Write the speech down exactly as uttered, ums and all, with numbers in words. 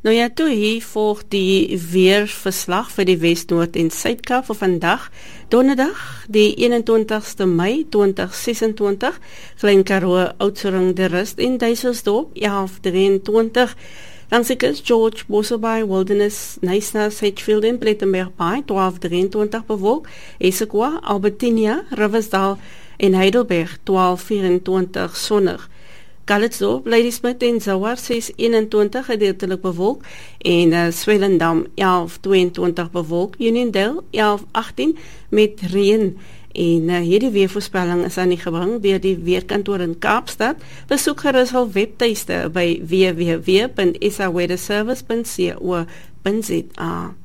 Nou ja, toe hier volg die weerverslag vir die Wes, Noord en Suid-Kaap vir vandag, donderdag, die eenentwintigste Mei tweeduisend sesentwintig, Klein Karoo, Oudtshoorn, De Rust en Duiselsdorp, elf drieëntwintig, langs die kus George, Mosselbaai, Wilderness, Knysna, Sedgefield en Plettenberg Bay, twaalf drieëntwintig bewolk, Esequa, Albertinia, Riversdal en Heidelberg, twaalf vyerentwintig sonnig. Calitzdorp, Ladysmith en Zouar, ses eenentwintig gedeeltelik bewolk en uh, Swellendam, elf tweeëntwintig bewolk, Uniondale, elf agtien met reën. En uh, hierdie weervoorspelling is aan die gebring deur die Weerkantoor in Kaapstad. Besoek gerus hul webtuiste by w w w punt s a weather service punt co punt za.